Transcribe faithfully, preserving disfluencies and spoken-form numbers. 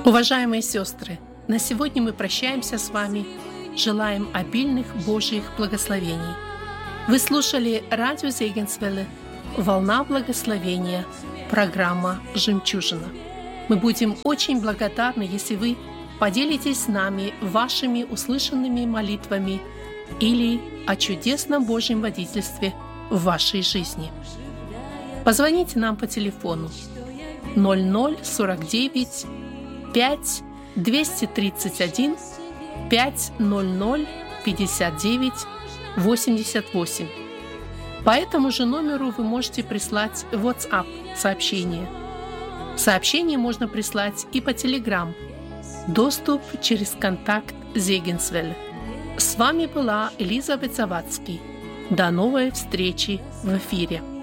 Уважаемые сестры, на сегодня мы прощаемся с вами, желаем обильных Божьих благословений. Вы слушали радио Зегенсвелле «Волна благословения», программа «Жемчужина». Мы будем очень благодарны, если вы поделитесь с нами вашими услышанными молитвами или о чудесном Божьем водительстве в вашей жизни. Позвоните нам по телефону ноль ноль сорок девять пять двести тридцать один пять ноль ноль пятьдесят девять восемьдесят восемь. По этому же номеру вы можете прислать WhatsApp сообщение. Сообщение можно прислать и по Telegram. Доступ через контакт Зегенсвелле. С вами была Элизабет Завадский. До новой встречи в эфире.